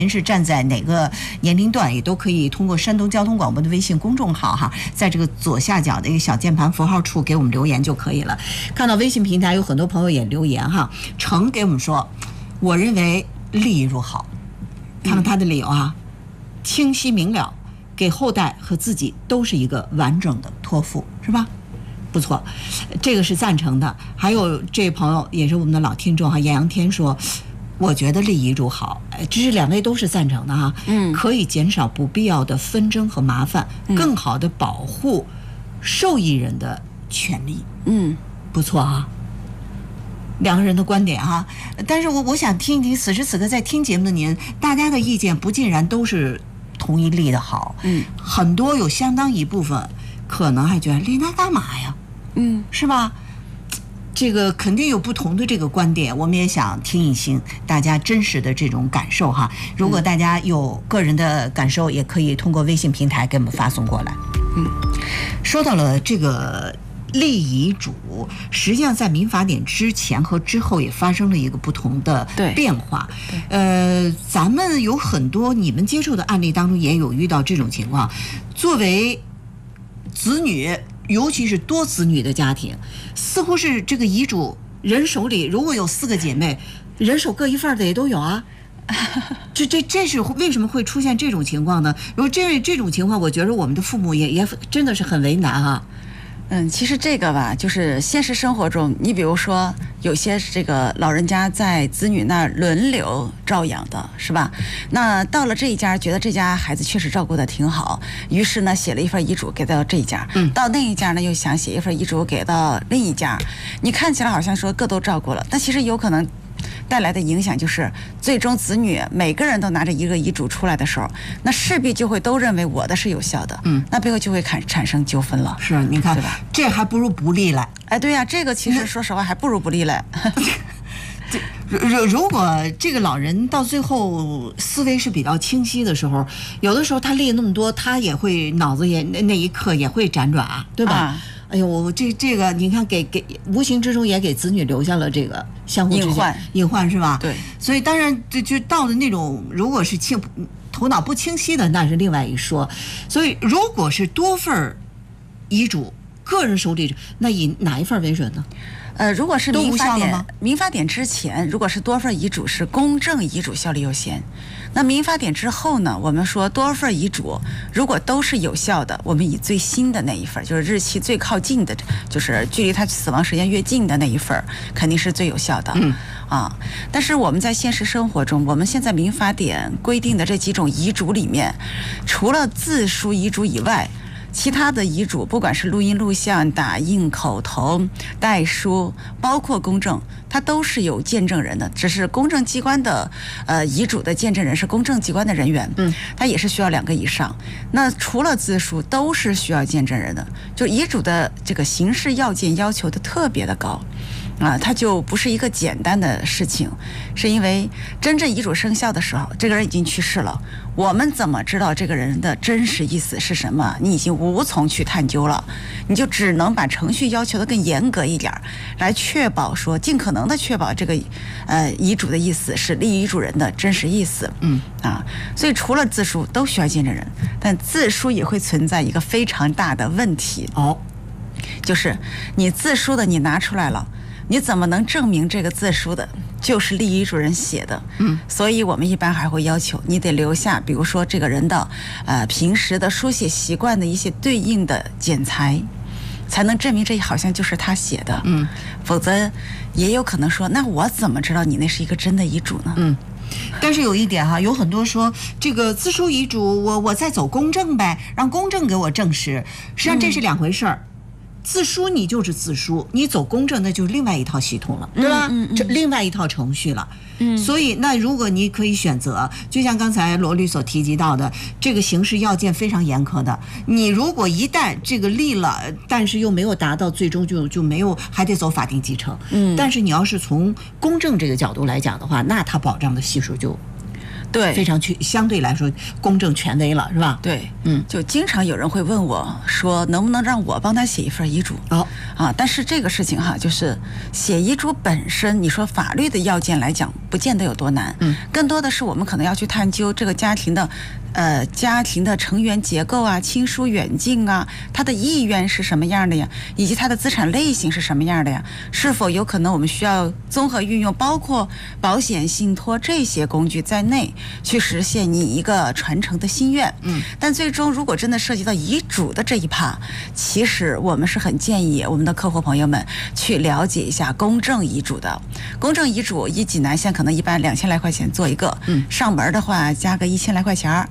您是站在哪个年龄段，也都可以通过山东交通广播的微信公众号哈，在这个左下角的一个小键盘符号处给我们留言就可以了。看到微信平台有很多朋友也留言哈，程给我们说，我认为立遗嘱好，看看他的理由啊，清晰明了，给后代和自己都是一个完整的托付，是吧？不错，这个是赞成的。还有这位朋友也是我们的老听众哈，艳阳天说，我觉得立遗嘱好，这是两位都是赞成的哈。可以减少不必要的纷争和麻烦，更好的保护受益人的权利。不错啊，两个人的观点哈。但是我想听一听，此时此刻在听节目的您，大家的意见不尽然都是同一立的好。很多有相当一部分可能还觉得立那干嘛呀？是吧？这个肯定有不同的这个观点，我们也想听一听大家真实的这种感受哈。如果大家有个人的感受，也可以通过微信平台给我们发送过来。说到了这个立遗嘱，实际上在民法典之前和之后也发生了一个不同的变化。咱们有很多你们接触的案例当中也有遇到这种情况，作为子女，尤其是多子女的家庭，似乎是这个遗嘱人手里如果有4个姐妹，人手各一份的也都有啊。这是为什么会出现这种情况呢？如果这种情况，我觉得我们的父母也真的是很为难啊。 其实这个吧，就是现实生活中，你比如说有些这个老人家在子女那轮流照养的，是吧？那到了这一家，觉得这家孩子确实照顾得挺好，于是呢写了一份遗嘱给到这一家，到那一家呢又想写一份遗嘱给到另一家。你看起来好像说各都照顾了，但其实有可能带来的影响就是，最终子女每个人都拿着一个遗嘱出来的时候，那势必就会都认为我的是有效的，那背后就会产生纠纷了。 是，你看，对吧？这还不如不立来。 对呀，这个其实说实话还不如不立来。 如果这个老人到最后思维是比较清晰的时候，有的时候他立那么多，他也会脑子也那一刻也会辗转啊，对吧？哎呦，我这个你看给无形之中也给子女留下了这个相互之间隐患是吧？ 对， 所以当然就到了那种如果是头脑不清晰的，那是另外一说。所以如果是多份遗嘱，个人手里，那以哪一份为准呢？ 如果是民法典之前，如果是多份遗嘱，是公证遗嘱效力优先。那民法典之后呢，我们说多份遗嘱如果都是有效的，我们以最新的那一份，就是日期最靠近的，就是距离他死亡时间越近的那一份，肯定是最有效的。但是我们在现实生活中，我们现在民法典规定的这几种遗嘱里面，除了自书遗嘱以外，其他的遗嘱，不管是录音录像、打印、口头、代书，包括公证，它都是有见证人的。只是公证机关的遗嘱的见证人是公证机关的人员，他也是需要2个以上。那除了自书，都是需要见证人的。就遗嘱的这个形式要件要求的特别的高。它就不是一个简单的事情，是因为真正遗嘱生效的时候，这个人已经去世了，我们怎么知道这个人的真实意思是什么？你已经无从去探究了，你就只能把程序要求的更严格一点，来确保说尽可能的确保这个遗嘱的意思是立遗嘱人的真实意思。所以除了自书都需要见证人，但自书也会存在一个非常大的问题就是你自书的你拿出来了，你怎么能证明这个自书的就是立遗嘱人写的？所以我们一般还会要求你得留下，比如说这个人的平时的书写习惯的一些对应的剪裁，才能证明这好像就是他写的。否则也有可能说，那我怎么知道你那是一个真的遗嘱呢？ 但是有一点哈，有很多说这个自书遗嘱，我再走公证呗，让公证给我证实。实际上这是2回事儿。自书你就是自书，你走公证那就是另外一套系统了，对吧？这另外一套程序了。所以那如果你可以选择，就像刚才罗律所提及到的，这个形式要件非常严苛的，你如果一旦这个立了，但是又没有达到最终就没有，还得走法定继承。但是你要是从公证这个角度来讲的话，那它保障的系数就对， 非常相对来说公正权威了，是吧？ 对，就经常有人会问我说，能不能让我帮他写一份遗嘱？但是这个事情哈，就是写遗嘱本身，你说法律的要件来讲，不见得有多难，更多的是我们可能要去探究这个家庭的成员结构啊、亲疏远近啊，他的意愿是什么样的呀，以及他的资产类型是什么样的呀？是否有可能我们需要综合运用包括保险、信托这些工具在内，去实现你一个传承的心愿？但最终如果真的涉及到遗嘱的这一趴，其实我们是很建议我们的客户朋友们去了解一下公证遗嘱的。公证遗嘱以济南县可能一般2000来块钱做一个，上门的话加个1000来块钱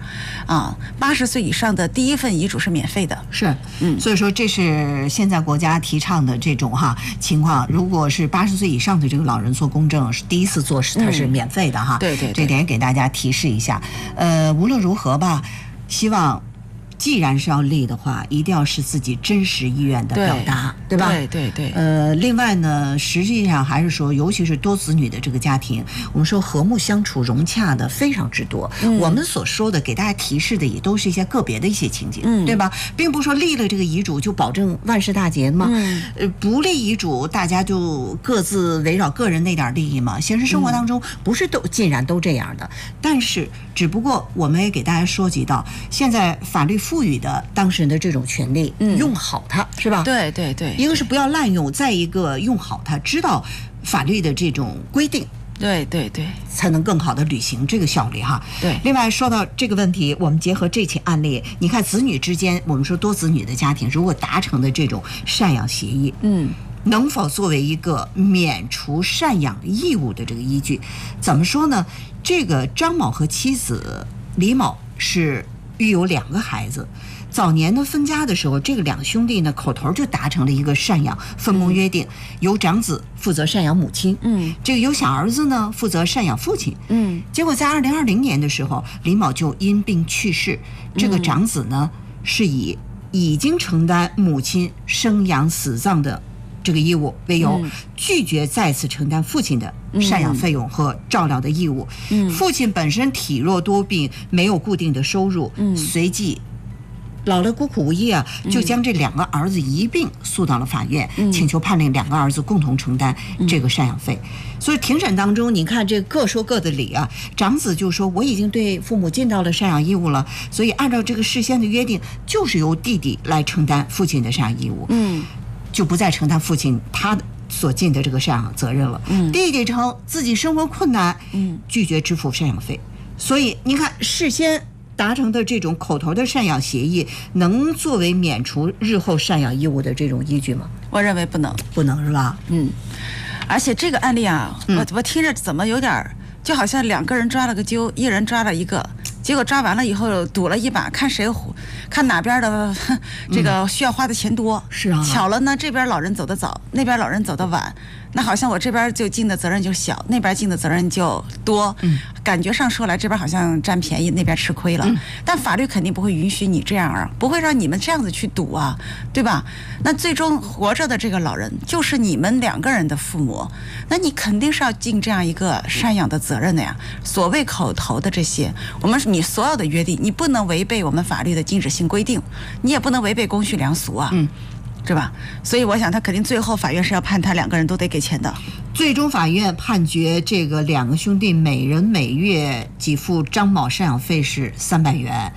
，80岁以上的第一份遗嘱是免费的。 是，所以说这是现在国家提倡的这种情况。如果是80岁以上的这个老人做公证，是第一次做，它是免费的哈。 对， 这点给大家提示一下。无论如何吧，希望既然是要立的话，一定要是自己真实意愿的表达，对吧？ 对。 另外呢，实际上还是说，尤其是多子女的这个家庭，我们说和睦相处、融洽的非常之多。我们所说的给大家提示的，也都是一些个别的一些情景，对吧？并不是说立了这个遗嘱就保证万事大吉嘛。不立遗嘱，大家就各自围绕个人那点利益嘛。现实生活当中不是尽然都这样的，但是只不过我们也给大家说及到，现在法律赋予的当事人的这种权利，用好它，是吧？ 对， 一个是不要滥用，再一个用好它，知道法律的这种规定， 对， 才能更好的履行这个效力哈。 对。 另外说到这个问题，我们结合这起案例，你看子女之间，我们说多子女的家庭如果达成的这种赡养协议，能否作为一个免除赡养义务的这个依据？怎么说呢？这个张某和妻子李某是育有2个孩子，早年的分家的时候，这个2兄弟呢口头就达成了一个赡养分工约定，由长子负责赡养母亲，这个由小儿子呢负责赡养父亲，结果在2020年的时候，李某就因病去世，这个长子呢是以已经承担母亲生养死葬的这个义务为由，拒绝再次承担父亲的赡养费用和照料的义务。父亲本身体弱多病，没有固定的收入，随即老了孤苦无依就将这2个儿子一并诉到了法院，请求判令2个儿子共同承担这个赡养费。所以庭审当中，你看这各说各的理长子就说我已经对父母尽到了赡养义务了，所以按照这个事先的约定，就是由弟弟来承担父亲的赡养义务，就不再承担父亲他所尽的这个赡养责任了。弟弟称自己生活困难，拒绝支付赡养费。所以你看，事先达成的这种口头的赡养协议，能作为免除日后赡养义务的这种依据吗？ 我认为不能是吧？ 而且这个案例我听着怎么有点就好像2个人抓了个阄，一人抓了一个，结果抓完了以后赌了一把，看哪边的这个需要花的钱多。 是啊， 巧了呢，这边老人走得早，那边老人走得晚，那好像我这边就尽的责任就小，那边尽的责任就多，感觉上说来这边好像占便宜，那边吃亏了。但法律肯定不会允许你这样不会让你们这样子去赌对吧？那最终活着的这个老人就是你们2个人的父母，那你肯定是要尽这样一个赡养的责任的呀。所谓口头的这些，你所有的约定，你不能违背我们法律的禁止性规定，你也不能违背公序良俗对吧？所以我想他肯定最后法院是要判他2个人都得给钱的。 最终法院判决这个2个兄弟每人每月给付张某赡养费是300元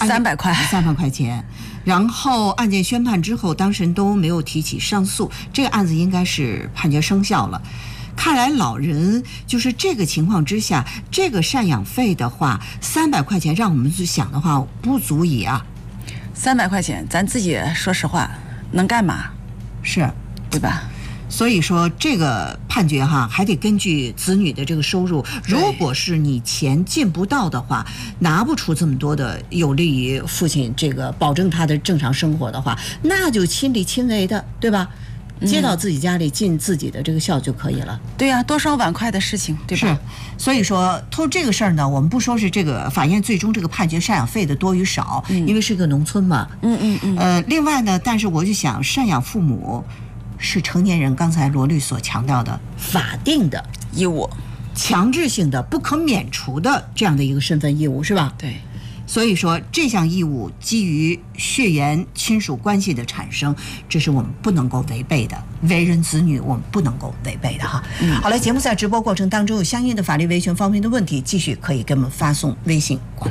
，300块钱。然后案件宣判之后，当事人都没有提起上诉，这个案子应该是判决生效了。看来老人就是这个情况之下，这个赡养费的话，300块钱让我们去想的话不足以 300块钱咱自己说实话能干嘛？ 是， 对吧？ 所以说这个判决还得根据子女的这个收入，如果是你钱进不到的话，拿不出这么多的有利于父亲这个保证他的正常生活的话，那就亲力亲为的，对吧？接到自己家里尽自己的这个孝就可以了。 对呀，多少碗筷的事情，对吧？ 是，所以说通这个事儿呢，我们不说是这个法院最终这个判决赡养费的多与少，因为是个农村嘛。另外呢，但是我就想，赡养父母是成年人刚才罗律所强调的法定的义务。 强制性的、不可免除的这样的一个身份义务，是吧？ 对。 所以说，这项义务基于血缘亲属关系的产生，这是我们不能够违背的。为人子女，我们不能够违背的哈。好了，节目在直播过程当中有相应的法律维权方面的问题，继续可以给我们发送微信过来。